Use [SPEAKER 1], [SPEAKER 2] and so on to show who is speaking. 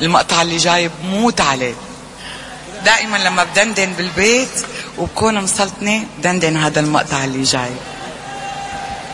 [SPEAKER 1] المقطع اللي جاي بموت عليه. دائما لما بدندن بالبيت وبكون مسلطنة دندن هذا المقطع اللي جاي.